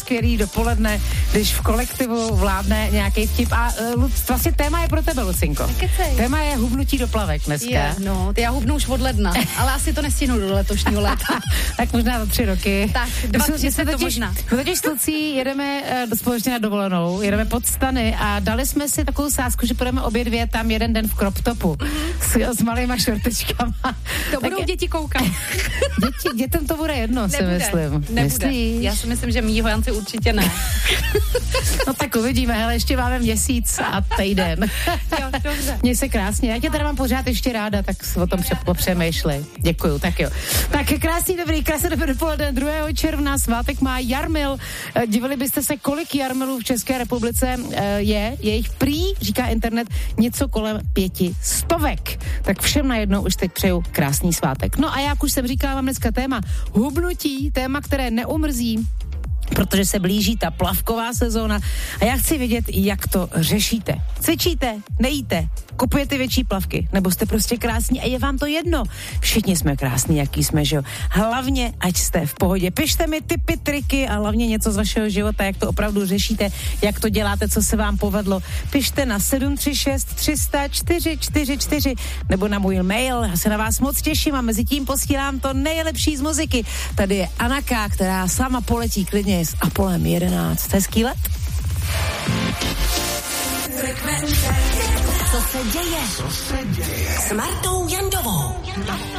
skvělý dopoledne, když v kolektivu vládne nějaký vtip. A vlastně téma je pro tebe, Lucinko. Téma je hubnutí do plavek dneska. Já hubnu už od ledna, ale asi to nestihnu do letošního léta. Tak možná za 3 roky. Tak, 2-3 to možná. My totiž s Lucí jedeme společně na dovolenou, jedeme pod Stany a dali jsme si takovou sázku, že půjdeme obě dvě tam jeden den v crop topu s malýma šortečkama. To budou děti koukat. Dětem to bude jedno, si myslím. Nebude. Já si myslím, že mý hojanci určitě ne. No tak uvidíme, hele, ještě máme měsíc a týden. Jo, dobře. Měj se krásně, já tě teda mám pořád ještě ráda, tak o tom popřemýšlej. Děkuju, tak jo. Tak krásný dobré dopoledne, 2. června, svátek má Jarmil. Divili byste se, kolik Jarmilů v České republice je jich prý, říká internet, něco kolem 500. Tak všem najednou už teď přeju krásný svátek. No a jak už jsem říkala, mám dneska téma hubnutí, téma, které neumrzí, protože se blíží ta plavková sezóna a já chci vědět, jak to řešíte. Cvičíte, nejíte, kupujete větší plavky, nebo jste prostě krásní a je vám to jedno. Všichni jsme krásní, jaký jsme, že jo. Hlavně, ať jste v pohodě. Pište mi tipy, triky a hlavně něco z vašeho života, jak to opravdu řešíte, jak to děláte, co se vám povedlo. Pište na 736 300 444 nebo na můj mail. Já se na vás moc těším a mezi tím posílám to nejlepší z muziky. Tady je Anaka, která sama poletí klidně s Apolem 11. Hezký let? Co se děje? S Martou Jandovou.